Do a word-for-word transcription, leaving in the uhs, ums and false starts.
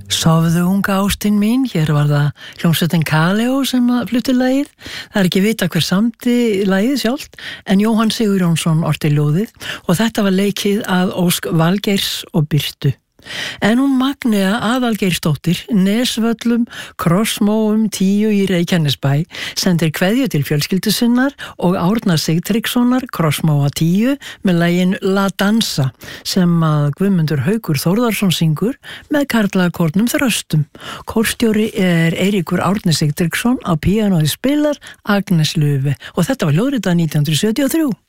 Sofðu unga ástin mín, hér var það hljómsveitin Kaleo sem flutti lagið. Það er ekki vita hver samdi lagið sjálft, en Jóhann Sigurjónsson orti ljóðið og þetta var leikið að ósk Valgeirs og Birtu. En hún Magnea Aðalgeirsdóttir, Nesvöllum, Krossmóum tíu í Reykjanesbæ, sendir kveðju til fjölskyldu sinnar og Árna Sigtryggssonar, Krossmóa tíu, með lagin La Dansa, sem að Guðmundur Haukur Þórðarsson syngur með karlakórnum Þröstum. Kórstjóri er Eiríkur Árni Sigtryggsson, á píanóið spilar Agnes Löfe og þetta var hljóðritað nítján hundruð sjötíu og þrjú.